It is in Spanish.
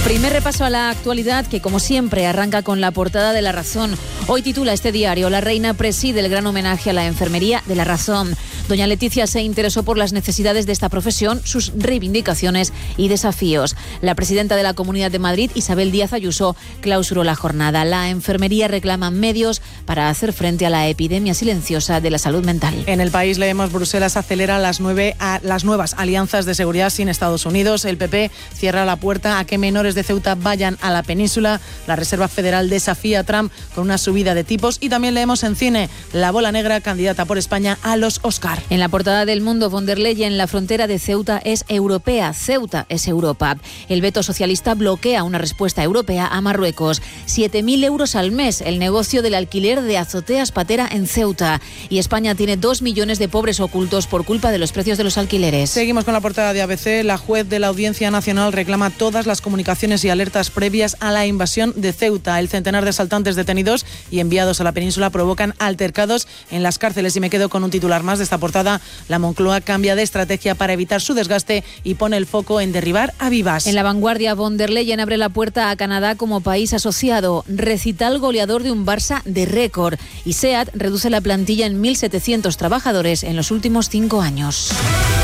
Primer repaso a la actualidad que, como siempre, arranca con la portada de La Razón. Hoy titula este diario: La reina preside el gran homenaje a la enfermería de La Razón. Doña Leticia se interesó por las necesidades de esta profesión, sus reivindicaciones y desafíos. La presidenta de la Comunidad de Madrid, Isabel Díaz Ayuso, clausuró la jornada. La enfermería reclama medios para hacer frente a la epidemia silenciosa de la salud mental. En El País leemos: Bruselas acelera las nuevas alianzas de seguridad sin Estados Unidos. El PP cierra la puerta a que menores de Ceuta vayan a la península. La Reserva Federal desafía a Trump con una subida de tipos. Y también leemos en cine: La bola negra, candidata por España a los Oscar. En la portada del Mundo, von der Leyen: la frontera de Ceuta es europea, Ceuta es Europa. El veto socialista bloquea una respuesta europea a Marruecos. 7.000 euros al mes el negocio del alquiler de azoteas patera en Ceuta. Y España tiene 2 millones de pobres ocultos por culpa de los precios de los alquileres. Seguimos con la portada de ABC. La juez de la Audiencia Nacional reclama todas las comunicaciones y alertas previas a la invasión de Ceuta. El centenar de asaltantes detenidos y enviados a la península provocan altercados en las cárceles. Y me quedo con un titular más de esta portada: la Moncloa cambia de estrategia para evitar su desgaste y pone el foco en derribar a Vivas. En La Vanguardia, von der Leyen abre la puerta a Canadá como país asociado. Recital goleador de un Barça de récord. Y SEAT reduce la plantilla en 1.700 trabajadores en los últimos 5 años.